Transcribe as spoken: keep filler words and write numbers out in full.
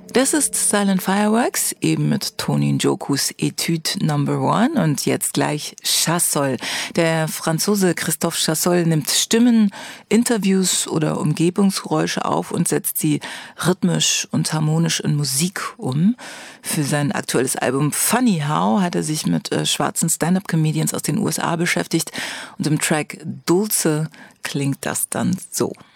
Das ist Silent Fireworks, eben mit Tony Njokus Etude Number One und jetzt gleich Chassol. Der Franzose Christophe Chassol nimmt Stimmen, Interviews oder Umgebungsgeräusche auf und setzt sie rhythmisch und harmonisch in Musik um. Für sein aktuelles Album Funny How hat er sich mit äh, schwarzen Stand-up-Comedians aus den U S A beschäftigt und im Track Dulce klingt das dann so.